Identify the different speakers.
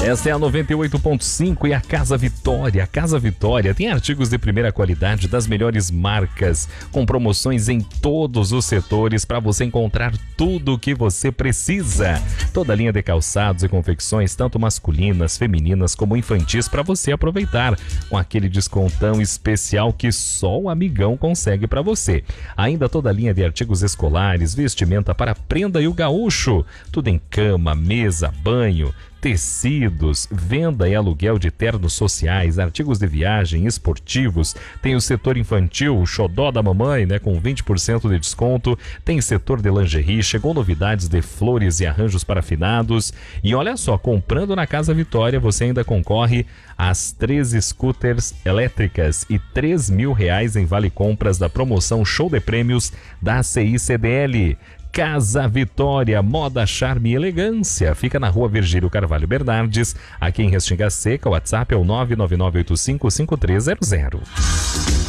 Speaker 1: Esta é a 98.5 e a Casa Vitória. A Casa Vitória tem artigos de primeira qualidade das melhores marcas, com promoções em todos os setores para você encontrar tudo o que você precisa. Toda a linha de calçados e confecções, tanto masculinas, femininas como infantis, para você aproveitar com aquele descontão especial que só o Amigão consegue para você. Ainda toda a linha de artigos escolares, vestimenta para a prenda e o gaúcho. Tudo em cama, mesa, banho, tecidos, venda e aluguel de ternos sociais, artigos de viagem, esportivos. Tem o setor infantil, o xodó da mamãe, né, com 20% de desconto. Tem setor de lingerie, chegou novidades de flores e arranjos para finados. E olha só, comprando na Casa Vitória, você ainda concorre às 3 scooters elétricas e R$3.000 em vale compras da promoção Show de Prêmios da ACI CDL. Casa Vitória, moda, charme e elegância. Fica na Rua Virgílio Carvalho Bernardes, aqui em Restinga Seca. O WhatsApp é o 999855300.